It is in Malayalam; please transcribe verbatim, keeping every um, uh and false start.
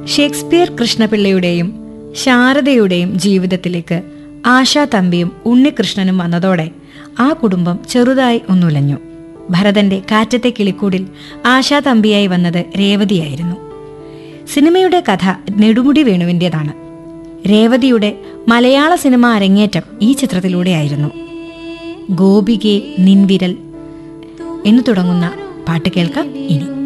ഷേക്സ്പിയർ കൃഷ്ണപിള്ളയുടെയും ശാരദയുടെയും ജീവിതത്തിലേക്ക് ആശാ തമ്പിയും ഉണ്ണികൃഷ്ണനും വന്നതോടെ ആ കുടുംബം ചെറുതായി ഒന്നുലഞ്ഞു. ഭരതന്റെ കാറ്റത്തെ കിളിക്കൂടിൽ ആശാ തമ്പിയായി വന്നത് രേവതിയായിരുന്നു. സിനിമയുടെ കഥ നെടുമുടി വേണുവിൻ്റെതാണ്. രേവതിയുടെ മലയാള സിനിമ അരങ്ങേറ്റം ഈ ചിത്രത്തിലൂടെയായിരുന്നു. ഗോപികെ നിൻവിരൽ എന്നു തുടങ്ങുന്ന പാട്ട് കേൾക്കാം ഇനി.